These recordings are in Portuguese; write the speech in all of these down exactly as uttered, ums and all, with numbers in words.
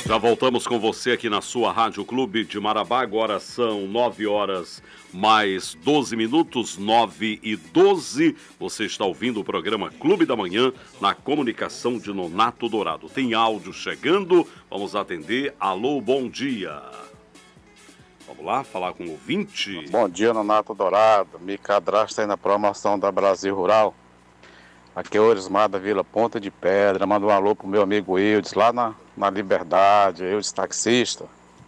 Já voltamos com você aqui na sua Rádio Clube de Marabá. Agora são nove horas mais doze minutos, nove e doze. Você está ouvindo o programa Clube da Manhã na comunicação de Nonato Dourado. Tem áudio chegando, vamos atender. Alô, bom dia. Vamos lá, falar com o ouvinte. Bom dia, Nonato Dourado. Me cadastra aí na promoção da Brasil Rural. Aqui é o Orismar da Vila Ponta de Pedra. Manda um alô pro meu amigo Eudes, lá na, na Liberdade, Eudes taxista.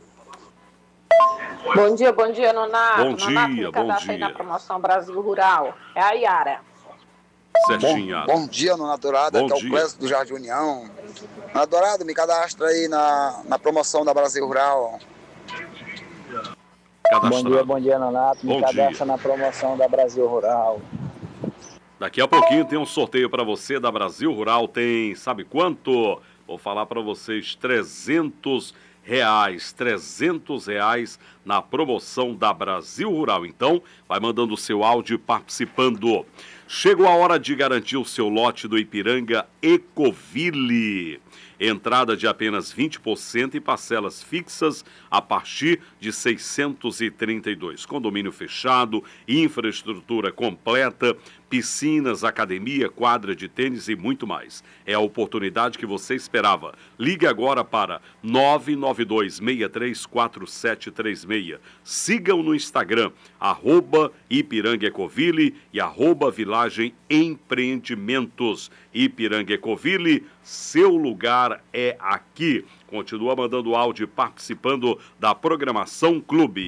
Bom dia, bom dia, Nonato. Bom Nonato, dia, me bom cadastra aí dia. na promoção Brasil Rural. É a Yara. Certinho, Yara. Bom, bom dia, Nonato Dourado. Bom Aqui é o dia. Clécio do Jardim União. Nonato Dourado, me cadastra aí na, na promoção da Brasil Rural. Cadastrado. Bom dia, bom dia, Nonato. Me Bom cadastra dia. na promoção da Brasil Rural. Daqui a pouquinho tem um sorteio para você da Brasil Rural. Tem, sabe quanto? Vou falar para vocês, trezentos reais. trezentos reais na promoção da Brasil Rural. Então, vai mandando o seu áudio e participando. Chegou a hora de garantir o seu lote do Ipiranga Ecoville. Entrada de apenas vinte por cento e parcelas fixas a partir de seiscentos e trinta e dois. Condomínio fechado, infraestrutura completa, piscinas, academia, quadra de tênis e muito mais. É a oportunidade que você esperava. Ligue agora para nove nove dois, seis três quatro sete três seis. Sigam no Instagram, arroba Ipiranga Ecoville e arroba Vilagem Empreendimentos. Ipiranga Ecoville, seu lugar é aqui. Continua mandando áudio e participando da programação Clube.